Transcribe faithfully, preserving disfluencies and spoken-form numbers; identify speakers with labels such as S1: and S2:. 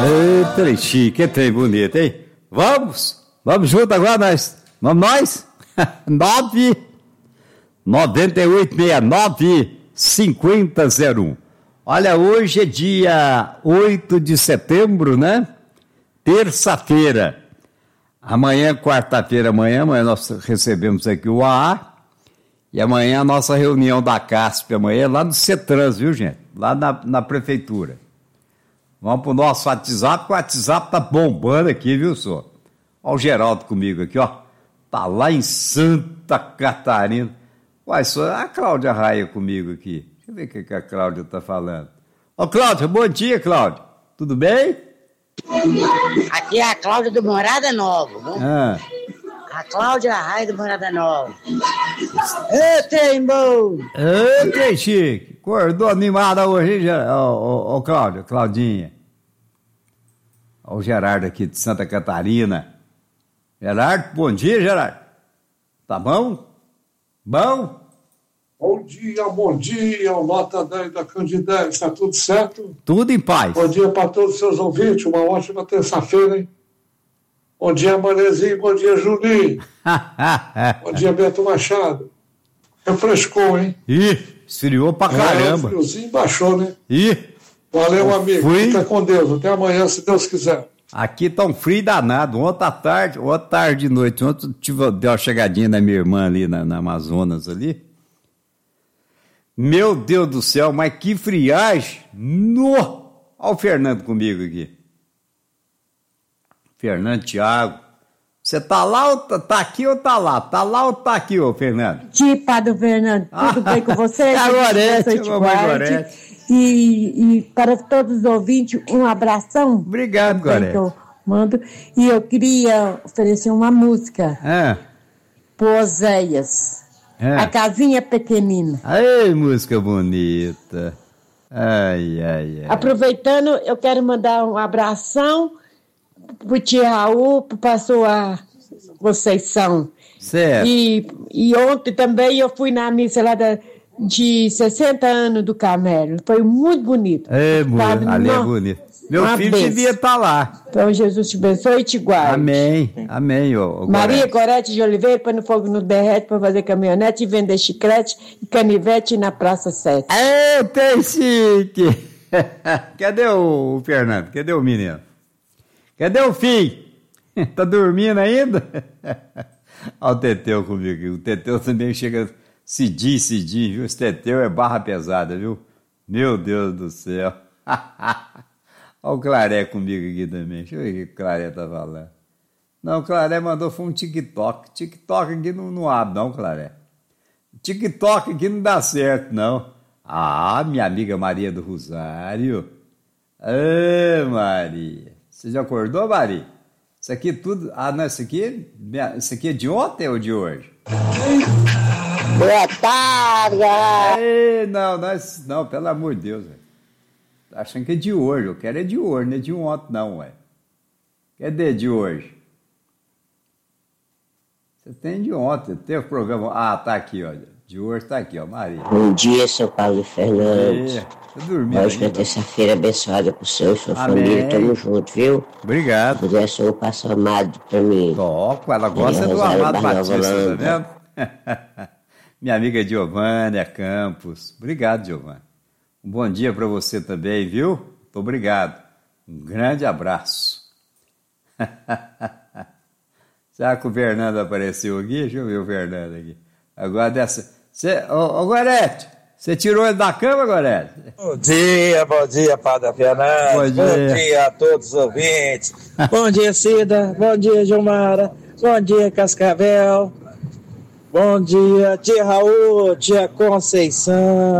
S1: Ei, trem chique, que trem bonito, hein? Vamos, vamos junto agora, nós. Vamos nós? nove noventa e oito sessenta e nove cinquenta zero um. Olha, hoje é dia oito de setembro, né? Terça-feira. Amanhã, quarta-feira, amanhã, amanhã nós recebemos aqui o A A. E amanhã a nossa reunião da CASP, amanhã é lá no CETRANS, viu, gente? Lá na, na prefeitura. Vamos pro nosso WhatsApp, que o WhatsApp tá bombando aqui, viu, senhor? Olha o Geraldo comigo aqui, ó. Tá lá em Santa Catarina. Uai, senhor, a Cláudia Raia comigo aqui. Deixa eu ver o que, que a Cláudia tá falando. Ô, Cláudia, bom dia, Cláudia. Tudo bem?
S2: Aqui é a Cláudia do Morada Nova. Viu?
S1: Ah.
S2: A Cláudia Raia do Morada Nova. Ô, trem bom!
S1: Ô, trem chique. Acordou animada hoje, hein, ô, ô, ô, Cláudia, Claudinha. Ó o Gerardo aqui de Santa Catarina. Gerardo, bom dia, Gerardo. Tá bom? Bom?
S3: Bom dia, bom dia, nota dez da Candidez, está tudo certo?
S1: Tudo em paz.
S3: Bom dia para todos os seus ouvintes, uma ótima terça-feira, hein? Bom dia, Manezinho, bom dia, Julinho. Bom dia, Beto Machado. Refrescou, hein?
S1: Ih, esfriou pra caramba.
S3: É, o friozinho baixou, né?
S1: Ih.
S3: Valeu, amigo.
S1: Fui.
S3: Fica com Deus. Até amanhã, se Deus quiser.
S1: Aqui tá um frio danado. Ontem à tarde, ontem tarde de noite. Ontem tive, deu uma chegadinha da minha irmã ali na, na Amazonas ali. Meu Deus do céu, mas que friagem! No! Olha o Fernando comigo aqui. Fernando, Thiago. Você tá lá ou tá, tá aqui ou tá lá? Tá lá ou tá aqui, ô Fernando?
S4: Tipa do Fernando, tudo bem com você?
S1: Agorete, mamãe Gorete.
S4: E, e para todos os ouvintes, um abração.
S1: Obrigado, Gorete.
S4: Mando. E eu queria oferecer uma música.
S1: É.
S4: Pro Oséias.
S1: É.
S4: A Casinha Pequenina.
S1: Ai, música bonita. Ai, ai, ai.
S4: Aproveitando, eu quero mandar um abração pro tio Raul, pro pastor a Conceição.
S1: Certo.
S4: E, e ontem também eu fui na missa lá da, de sessenta anos do Carmelo. Foi muito bonito.
S1: É, muito, ali é bonito. Meu
S4: Uma
S1: filho
S4: benção.
S1: devia estar lá.
S4: Então Jesus te abençoe e te guarde.
S1: Amém, amém. Ô, ô,
S4: Maria
S1: Gorete.
S4: Gorete de Oliveira, põe no fogo no derrete para fazer caminhonete e vender chiclete e canivete na Praça sete.
S1: É, tem chique. Cadê o, o Fernando? Cadê o menino? Cadê o filho? Tá dormindo ainda? Olha o Teteu comigo. O Teteu também chega cedinho, cedinho, viu? Esse Teteu é barra pesada, viu? Meu Deus do céu. Olha o Claré comigo aqui também. Deixa eu ver o que o Claré tá falando. Não, o Claré mandou foi um TikTok. TikTok aqui não, não abre, não, Claré. TikTok aqui não dá certo, não. Ah, minha amiga Maria do Rosário. Ê, Maria. Você já acordou, Maria? Isso aqui tudo... Ah, não, isso aqui, isso aqui é de ontem ou de hoje?
S2: Boa tarde, galera.
S1: Ei, não, não, não, pelo amor de Deus, velho. Tô achando que é de hoje. Eu quero é de hoje, não é de ontem, não, ué. Cadê de hoje? Você tem de ontem. Tem o programa... Ah, tá aqui, olha. De hoje tá aqui, ó, Maria.
S5: Bom dia, seu Paulo Fernandes.
S1: Tô dormindo
S5: Hoje foi
S1: ainda.
S5: terça-feira abençoada pro senhor e sua
S1: Amém.
S5: família. Tamo junto, viu?
S1: Obrigado.
S5: Se puder, senhor, passa o amado pra mim.
S1: Toco, ela gosta
S5: Maria
S1: do
S5: Rosário
S1: Amado
S5: Barnova
S1: Batista, tá
S5: Holanda.
S1: vendo? Minha amiga Giovânia Campos. Obrigado, Giovânia. Um bom dia para você também, viu? Muito obrigado. Um grande abraço. Será que o Fernando apareceu aqui? Deixa eu ver o Fernando aqui. Agora dessa... Cê... Ô, ô Gorete, você tirou ele da cama, Gorete?
S6: Bom dia, bom dia, Padre Fernandes.
S1: Bom dia.
S6: Bom dia a todos os ouvintes. Bom dia, Cida. Bom dia, Gilmara. Bom dia, Cascavel. Bom dia, tia Raul, tia Conceição.